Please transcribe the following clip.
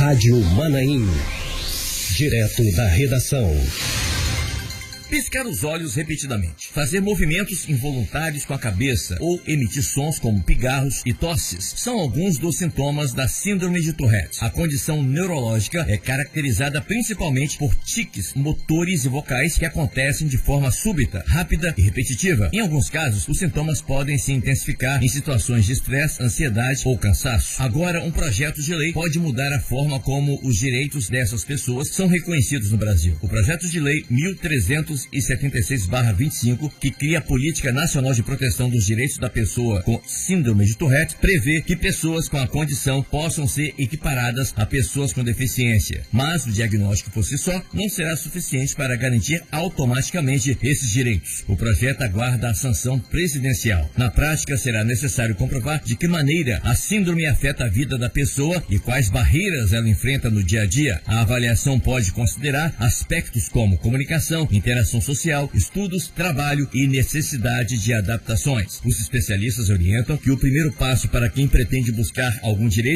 Rádio Manaim. Direto da redação. Piscar os olhos repetidamente, fazer movimentos involuntários com a cabeça ou emitir sons como pigarros e tosses são alguns dos sintomas da síndrome de Tourette. A condição neurológica é caracterizada principalmente por tiques motores e vocais que acontecem de forma súbita, rápida e repetitiva. Em alguns casos, os sintomas podem se intensificar em situações de estresse, ansiedade ou cansaço. Agora, um projeto de lei pode mudar a forma como os direitos dessas pessoas são reconhecidos no Brasil. O projeto de lei 1376/25, que cria a Política Nacional de Proteção dos Direitos da Pessoa com Síndrome de Tourette, prevê que pessoas com a condição possam ser equiparadas a pessoas com deficiência. Mas o diagnóstico por si só não será suficiente para garantir automaticamente esses direitos. O projeto aguarda a sanção presidencial. Na prática, será necessário comprovar de que maneira a síndrome afeta a vida da pessoa e quais barreiras ela enfrenta no dia a dia. A avaliação pode considerar aspectos como comunicação, interação social, estudos, trabalho e necessidade de adaptações. Os especialistas orientam que o primeiro passo para quem pretende buscar algum direito